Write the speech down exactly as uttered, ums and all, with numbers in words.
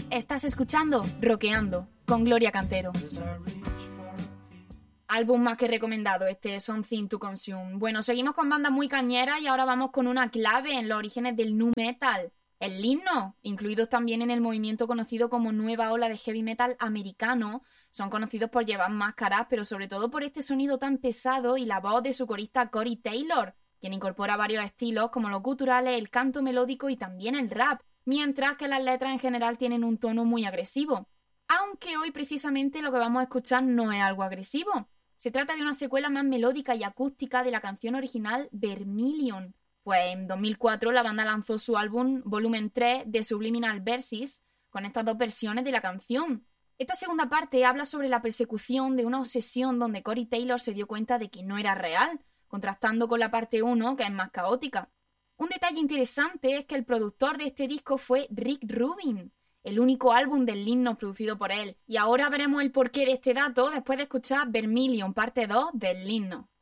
Estás escuchando Rockeando con Gloria Cantero. Álbum más que recomendado, este Something to Consume. Bueno, seguimos con bandas muy cañeras y ahora vamos con una clave en los orígenes del nu metal. El Slipknot, incluidos también en el movimiento conocido como nueva ola de heavy metal americano, son conocidos por llevar máscaras, pero sobre todo por este sonido tan pesado y la voz de su corista Corey Taylor, quien incorpora varios estilos como los guturales, el canto melódico y también el rap, mientras que las letras en general tienen un tono muy agresivo. Aunque hoy precisamente lo que vamos a escuchar no es algo agresivo. Se trata de una secuela más melódica y acústica de la canción original Vermilion. Pues en dos mil cuatro la banda lanzó su álbum Volumen tres de Subliminal Verses con estas dos versiones de la canción. Esta segunda parte habla sobre la persecución de una obsesión donde Corey Taylor se dio cuenta de que no era real, contrastando con la parte uno, que es más caótica. Un detalle interesante es que el productor de este disco fue Rick Rubin, el único álbum del Slipknot producido por él. Y ahora veremos el porqué de este dato después de escuchar Vermilion parte dos del Slipknot.